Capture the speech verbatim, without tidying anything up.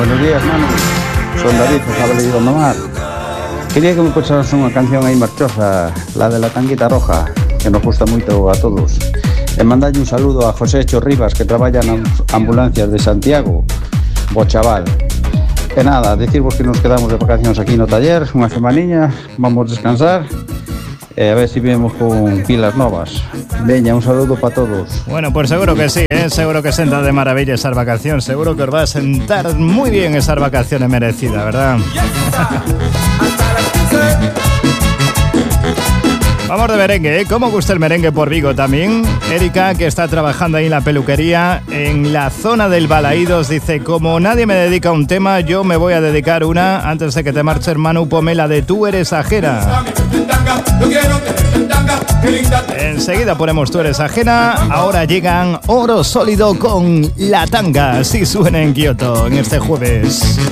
Buenos días, Manu. Son David, o Jabalí de Gondomar. Quería que me puxeras unha canción aí marchosa, la de la tanguita roja, que nos gusta moito a todos. E mandalle un saludo a José Chorribas, que traballa nas ambulancias de Santiago, bo chaval. E nada, decirvos que nos quedamos de vacacións aquí no taller, unha semaniña, vamos descansar, e a ver si vemos con pilas novas. Veña, un saludo para todos. Bueno, pues seguro que sí, ¿eh? Seguro que senta de maravilla esas vacaciones, seguro que os va a sentar muy bien esas vacaciones merecidas, ¿verdad? Vamos de merengue, ¿eh? ¿Cómo gusta el merengue por Vigo también? Erika, que está trabajando ahí en la peluquería, en la zona del Balaídos, dice: como nadie me dedica un tema, yo me voy a dedicar una. Antes de que te marche, hermano, ponme la de Tú eres ajena. Enseguida ponemos Tú eres ajena. Ahora llegan Oro Sólido con La Tanga. Así suena en Kioto en este jueves.